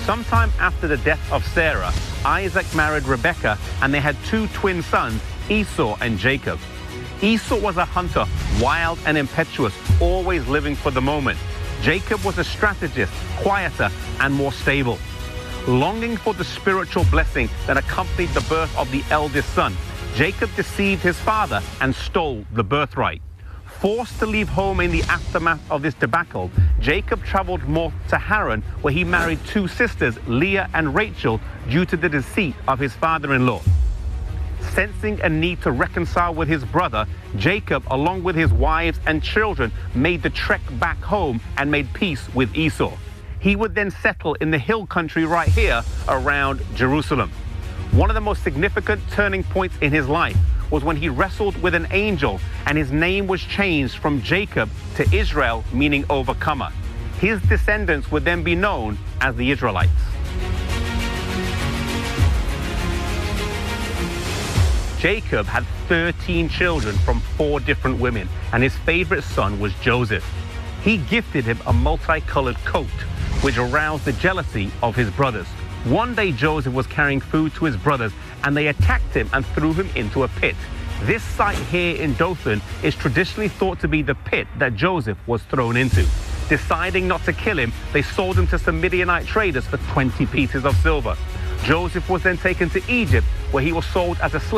Sometime after the death of Sarah, Isaac married Rebekah, and they had two twin sons, Esau and Jacob. Esau was a hunter, wild and impetuous, always living for the moment. Jacob was a strategist, quieter and more stable. Longing for the spiritual blessing that accompanied the birth of the eldest son, Jacob deceived his father and stole the birthright. Forced to leave home in the aftermath of this debacle, Jacob traveled north to Haran, where he married two sisters, Leah and Rachel, due to the deceit of his father-in-law. Sensing a need to reconcile with his brother, Jacob, along with his wives and children, made the trek back home and made peace with Esau. He would then settle in the hill country right here around Jerusalem. One of the most significant turning points in his life was when he wrestled with an angel, and his name was changed from Jacob to Israel, meaning overcomer. His descendants would then be known as the Israelites. Jacob had 13 children from 4 different women, and his favorite son was Joseph. He gifted him a multicolored coat, which aroused the jealousy of his brothers. One day Joseph was carrying food to his brothers, and they attacked him and threw him into a pit. This site here in Dothan is traditionally thought to be the pit that Joseph was thrown into. Deciding not to kill him, they sold him to some Midianite traders for 20 pieces of silver. Joseph was then taken to Egypt, where he was sold as a slave.